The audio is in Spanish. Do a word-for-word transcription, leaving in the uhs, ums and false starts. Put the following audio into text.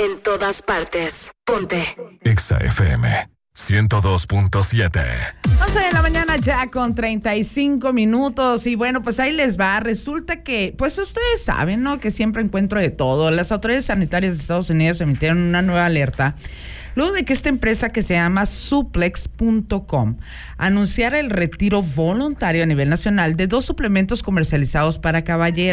En todas partes. Ponte. Exa F M ciento dos punto siete. once de la mañana ya con treinta y cinco minutos y bueno, pues ahí les va. Resulta que, pues ustedes saben, ¿no? Que siempre encuentro de todo. Las autoridades sanitarias de Estados Unidos emitieron una nueva alerta luego de que esta empresa que se llama suplex punto com anunciara el retiro voluntario a nivel nacional de dos suplementos comercializados para caballeros.